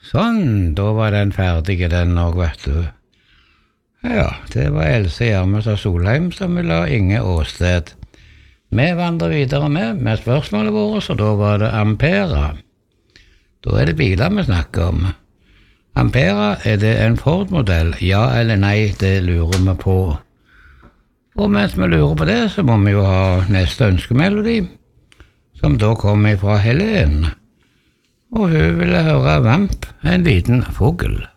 Sånn, da var den ferdig, den nok, vet du. Ja, det var Else Gjermestad Solheim som ville ha Inge Åsted. Vi vandrer videre med spørsmålet vårt, og da var det Ampera. Da er det biler vi snakker om. Ampera, er det en Ford-modell? Ja eller nei, det lurer vi på. Og mens vi lurer på det, så må vi jo ha neste ønskemelodi, som da kommer fra Helen. Og hun ville høre Vamp, en liten fugl.